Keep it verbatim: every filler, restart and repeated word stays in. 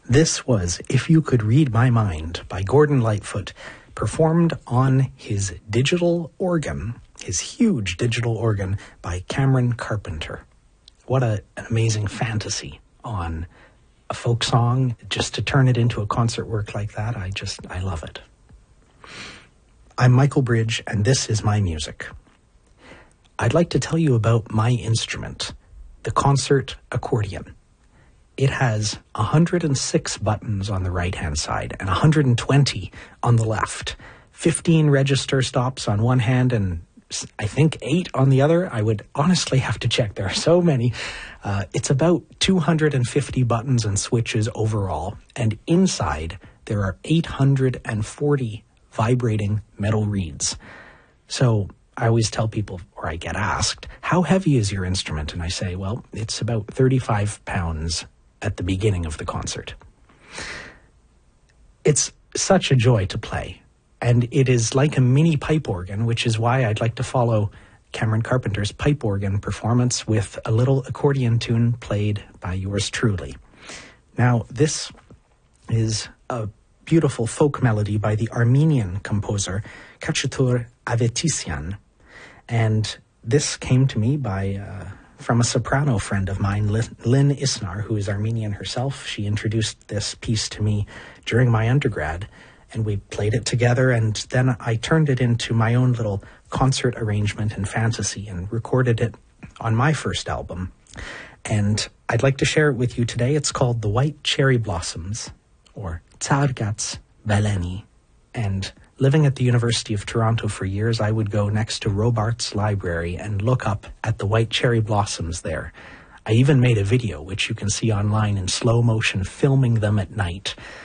This was If You Could Read My Mind by Gordon Lightfoot, performed on his digital organ, his huge digital organ, by Cameron Carpenter. What a, an amazing fantasy on a folk song. Just to turn it into a concert work like that, I just, I love it. I'm Michael Bridge, and this is my music. I'd like to tell you about my instrument, the concert accordion. It has one hundred six buttons on the right-hand side and one hundred twenty on the left. fifteen register stops on one hand and I think eight on the other. I would honestly have to check. There are so many. Uh, it's about two hundred fifty buttons and switches overall. And inside, there are eight hundred forty vibrating metal reeds. So I always tell people, or I get asked, how heavy is your instrument? And I say, well, it's about thirty-five pounds at the beginning of the concert. It's such a joy to play, and it is like a mini pipe organ, which is why I'd like to follow Cameron Carpenter's pipe organ performance with a little accordion tune played by yours truly. Now, this is a beautiful folk melody by the Armenian composer Khachatur Avetisyan, and this came to me by uh, from a soprano friend of mine, Lynn Isnar, who is Armenian herself. She introduced this piece to me during my undergrad, and we played it together, and then I turned it into my own little concert arrangement and fantasy and recorded it on my first album. And I'd like to share it with you today. It's called The White Cherry Blossoms, or Tsargats Veleni. And living at the University of Toronto for years, I would go next to Robarts Library and look up at the white cherry blossoms there. I even made a video, which you can see online in slow motion, filming them at night.